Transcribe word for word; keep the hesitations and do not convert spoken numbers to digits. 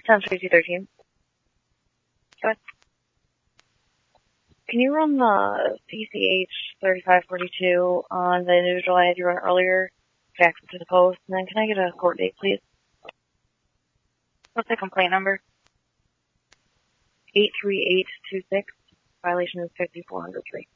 ten thirty thirteen. Go ahead. Can you run the P C H thirty-five forty-two on the individual I had you run earlier, fax it to the post, and then can I get a court date, please? What's the complaint number? eight three eight two six. Violation is fifty-four oh three.